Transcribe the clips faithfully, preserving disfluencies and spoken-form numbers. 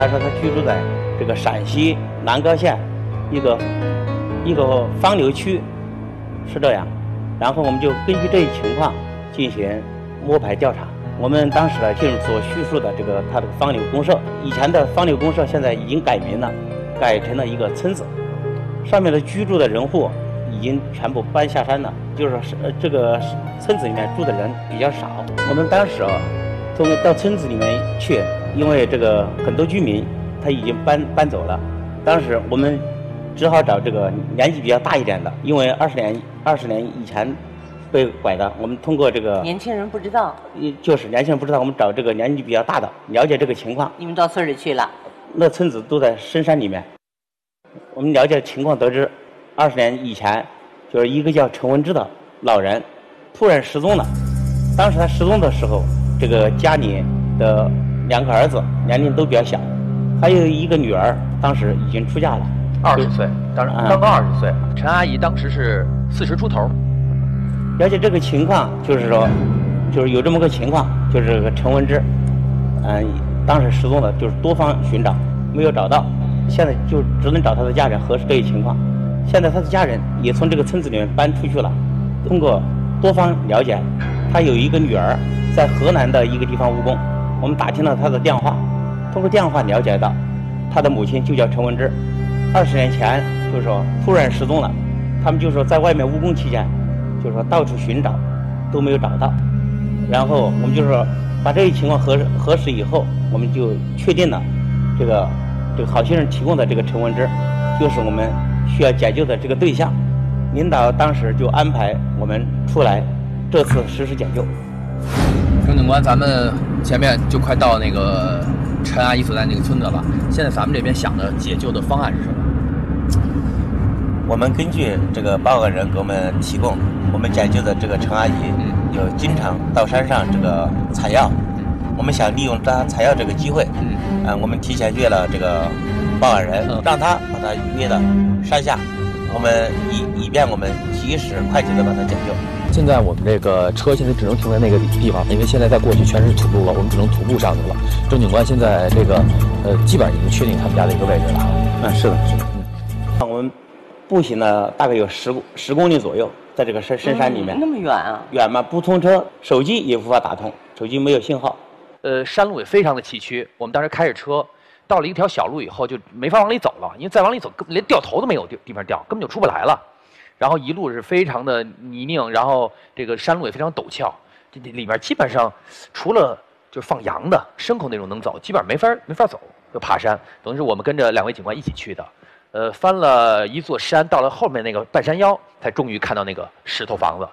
他说他居住在这个陕西南高县一个一个方流区，是这样。然后我们就根据这一情况进行摸排调查。我们当时呢，就是所叙述的这个他的方流公社，以前的方流公社现在已经改名了，改成了一个村子，上面的居住的人户已经全部搬下山了，就是说是这个村子里面住的人比较少。我们当时啊，从到村子里面去，因为这个很多居民他已经搬搬走了，当时我们只好找这个年纪比较大一点的，因为二十年二十年以前被拐的，我们通过这个年轻人不知道， 就是年轻人不知道，我们找这个年纪比较大的了解这个情况。 你们到村里去了？ 那村子都在深山里面，我们了解情况得知，二十年以前就是一个叫陈文之的老人突然失踪了。当时他失踪的时候，这个家里的两个儿子年龄都比较小，还有一个女儿当时已经出嫁了， 二十岁，当然刚刚二十岁。陈阿姨当时是四十出头。 了解这个情况，就是说，就是有这么个情况，就是这个陈文之，嗯，当时失踪了，就是多方寻找没有找到，现在就只能找他的家人核实这一情况。现在他的家人也从这个村子里面搬出去了，通过多方了解，他有一个女儿在河南的一个地方务工，我们打听了他的电话，通过电话了解到，他的母亲就叫陈文之，二十年前就是说突然失踪了，他们就说在外面务工期间。就是说到处寻找都没有找到，然后我们就是说把这一情况核核实以后，我们就确定了这个这个好心人提供的这个陈文之就是我们需要解救的这个对象。领导当时就安排我们出来这次实施解救。 郑警官，咱们前面就快到那个陈阿姨所在那个村子了，现在咱们这边想的解救的方案是什么？ 我们根据这个报案人给我们提供，我们解救的这个陈阿姨有经常到山上这个采药，我们想利用她采药这个机会，嗯、呃，我们提前约了这个报案人，让他把他约到山下，我们以以便我们及时快捷的把他解救。 现在我们这个车现在只能停在那个地方，因为现在再过去全是土路了，我们只能徒步上去了。郑警官现在这个呃，基本上已经确定他们家的一个位置了。 嗯，是的，是的。嗯，我们步行呢大概有十十公里左右，在这个深深山里面。 嗯、那么远啊？ 远吗？不通车，手机也无法打通，手机没有信号。 呃，山路也非常的崎岖，我们当时开着车到了一条小路以后，就没法往里走了，因为再往里走，连掉头都没有地地方掉，根本就出不来了。然后一路是非常的泥泞，然后这个山路也非常陡峭，这里面基本上除了就是放羊的、牲口那种能走，基本上没法没法走，就爬山。等于是我们跟着两位警官一起去的，呃，翻了一座山，到了后面那个半山腰，才终于看到那个石头房子。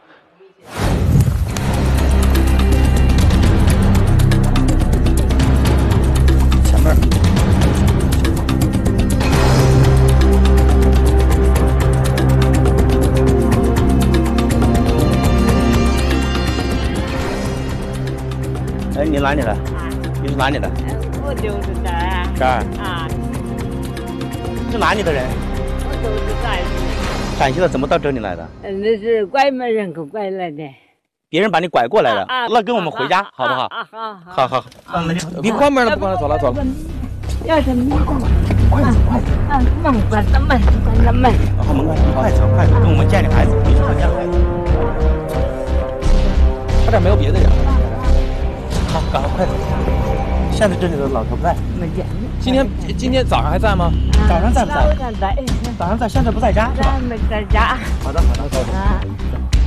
前面。哎，你哪里的？啊、你是哪里的？ 我就是这儿啊。 这儿。 啊。 是哪里的人？ 我就是陕西。 陕西的，怎么到这里来的？ 嗯，那是拐门人给拐来的。 别人把你拐过来的。 啊。 那跟我们回家， 啊、 好不好？ 啊好好。 好好好。 啊， 别关门了，不关了，走了走了。 要什么？快走快走。啊，门关着门，关着门。 好，门关，快走快走，跟我们见个孩子，回去见孩子。 他这没有别的人。 好，赶快快走！现在这里的老头不在， 没见。 今天今天早上还在吗？ 早上在不在？ 早上在。 早上在，现在不在家是吧？ 没在家。 好的好的，走走。